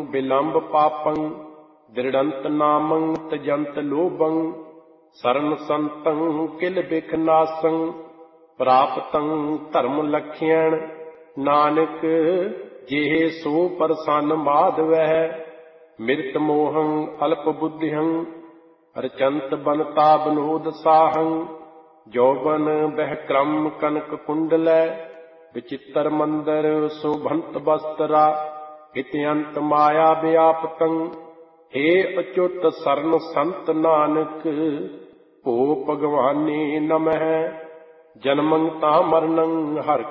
विलम्ब पापं दृढ़ंत नामं त्यजंत लोभं शरण संतं किल बिख नासं प्राप्तं धर्म लक्ष्यण नानक जेह सो प्रसन्न माधवः मृत मोहं अल्प बुद्धिहं रचंत बनता विनोद साहं जौबन बह क्रम कनक कुंडल विचित्र मंदर शोभंत वस्त्रा हित्यंत माया व्यापतं हे अच्युत शरण संत नानक ओ भगवाने नमः जन्मं ता मरणं हर